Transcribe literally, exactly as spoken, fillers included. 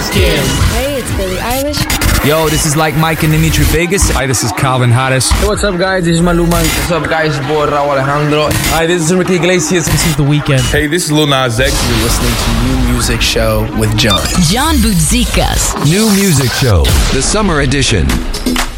Måneskin. Hey, it's Billie Eilish. Yo, this is like Mike and Dimitri Vegas. Hi, this is Calvin Harris. Hey, what's up, guys? This is Maluma. What's up, guys? It's boy Raul Alejandro. Hi, this is Enrique Iglesias. This is The Weeknd. Hey, this is Lil Nas X. You're listening to New Music Show with John. John Boutsikas. New Music Show, the Summer Edition.